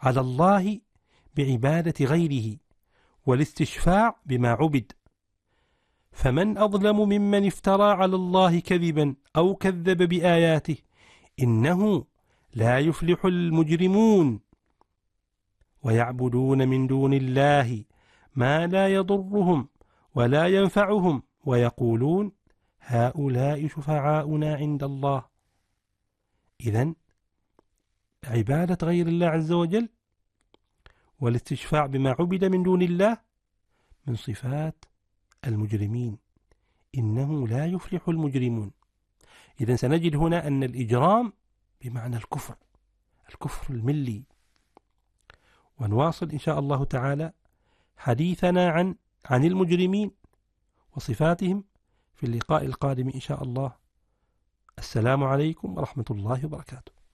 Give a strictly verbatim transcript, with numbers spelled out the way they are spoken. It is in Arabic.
على الله بعبادة غيره والاستشفاع بما عبد. فمن أظلم ممن افترى على الله كذبا أو كذب بآياته إنه لا يفلح المجرمون. ويعبدون من دون الله ما لا يضرهم ولا ينفعهم ويقولون هؤلاء شفعاؤنا عند الله. إذن عبادة غير الله عز وجل والاستشفاع بما عبد من دون الله من صفات المجرمين، إنه لا يفلح المجرمون. إذن سنجد هنا أن الإجرام بمعنى الكفر، الكفر الملي. ونواصل إن شاء الله تعالى حديثنا عن عن المجرمين وصفاتهم في اللقاء القادم إن شاء الله. السلام عليكم ورحمة الله وبركاته.